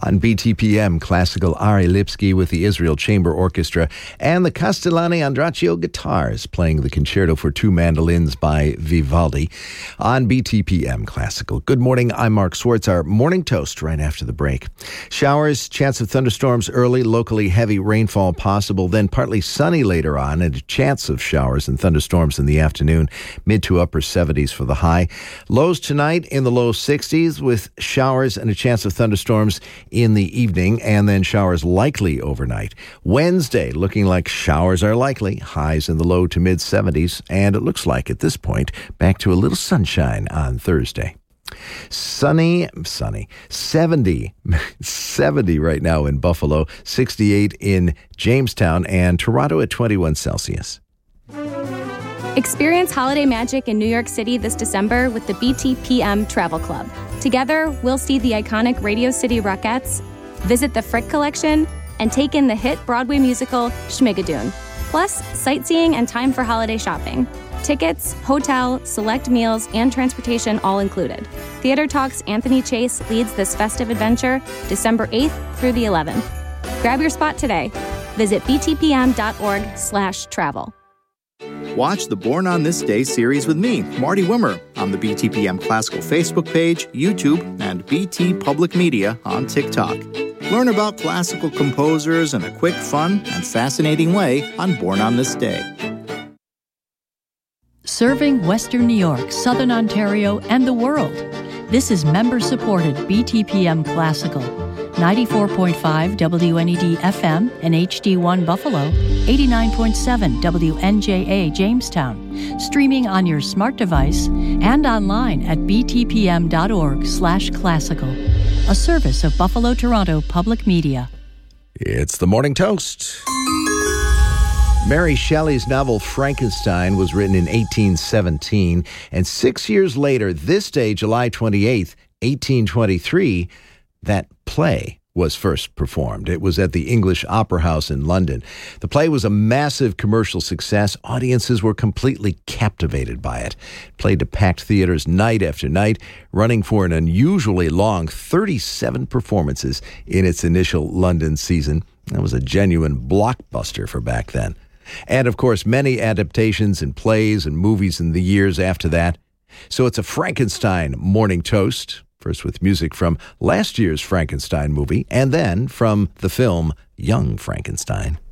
On BTPM, classical Ari Lipski with the Israel Chamber Orchestra and the Castellani Andraccio Guitars playing the Concerto for Two Mandolins by Vivaldi. On BTPM Classical. Good morning, I'm Mark Swartz. Our morning toast right after the break. Showers, chance of thunderstorms early, locally heavy rainfall possible, then partly sunny later on and a chance of showers and thunderstorms in the afternoon, mid to upper 70s for the high. Lows tonight in the low 60s with showers and a chance of thunderstorms in the evening, and then showers likely overnight. Wednesday, looking like showers are likely, highs in the low to mid 70s, and it looks like at this point, back to a little sunshine on Thursday. Sunny, 70 right now in Buffalo, 68 in Jamestown, and Toronto at 21 Celsius. Experience holiday magic in New York City this December with the BTPM Travel Club. Together, we'll see the iconic Radio City Rockettes, visit the Frick Collection, and take in the hit Broadway musical Schmigadoon. Plus, sightseeing and time for holiday shopping. Tickets, hotel, select meals, and transportation all included. Theater Talk's Anthony Chase leads this festive adventure December 8th through the 11th. Grab your spot today. Visit btpm.org/travel. Watch the Born on This Day series with me, Marty Wimmer, on the BTPM Classical Facebook page, YouTube, and BT Public Media on TikTok. Learn about classical composers in a quick, fun, and fascinating way on Born on This Day. Serving Western New York, Southern Ontario, and the world. This is member-supported BTPM Classical. 94.5 WNED FM and HD1 Buffalo, 89.7 WNJA Jamestown, streaming on your smart device and online at btpm.org/classical, a service of Buffalo Toronto Public Media. It's the Morning Toast. Mary Shelley's novel Frankenstein was written in 1817, and 6 years later, this day, July 28th, 1823, that play was first performed. It was at the English Opera House in London. The play was a massive commercial success. Audiences were completely captivated by it. It played to packed theaters night after night, running for an unusually long 37 performances in its initial London season. That was a genuine blockbuster for back then. And, of course, many adaptations and plays and movies in the years after that. So it's a Frankenstein morning toast. First with music from last year's Frankenstein movie, and then from the film Young Frankenstein.